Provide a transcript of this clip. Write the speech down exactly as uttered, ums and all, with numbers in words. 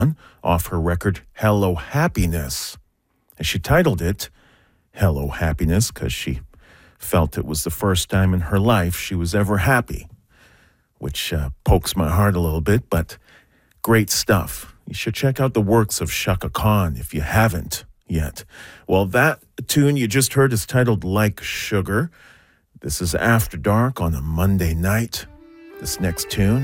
off her record Hello Happiness. And she titled it Hello Happiness because she felt it was the first time in her life she was ever happy, which uh, pokes my heart a little bit, but great stuff. You should check out the works of Chaka Khan if you haven't yet. Well, that tune you just heard is titled Like Sugar. This is After Dark on a Monday night. This next tune